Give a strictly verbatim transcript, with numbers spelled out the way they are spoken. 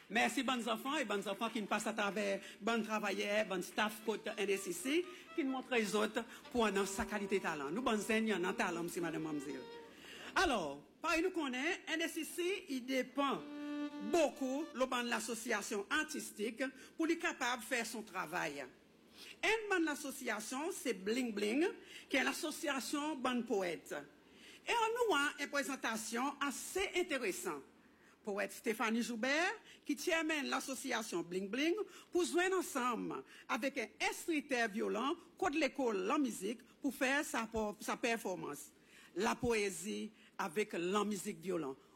Merci, bonnes enfants et bonnes enfants qui nous passent à travers bonnes travailleurs, bonnes staff côté N S I C, qui nous montrent les autres pour avoir sa qualité de talent. Nous, bonnes enseignants, en talent, si madame, mademoiselle. Alors, pareil, nous connaissons, N S I C, il dépend beaucoup de l'association artistique pour lui capable de faire son travail. Une bonne association, c'est Bling Bling, qui est l'association Bonne Poète. Et on a une présentation assez intéressante. Poète Stéphanie Joubert, qui tient l'association Bling Bling, pour jouer ensemble avec un instructeur violent, code l'école, la musique, pour faire sa, sa performance. La poésie avec la musique violente.